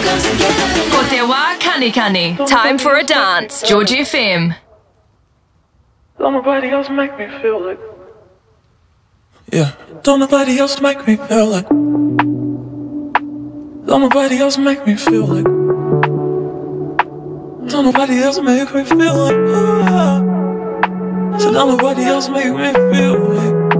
Ko te wā kani kani. Time for a dance. George FM. Don't nobody else make me feel like. Yeah. Don't nobody else make me feel like. Don't nobody else make me feel like. Don't nobody else make me feel like. So don't nobody else make me feel like.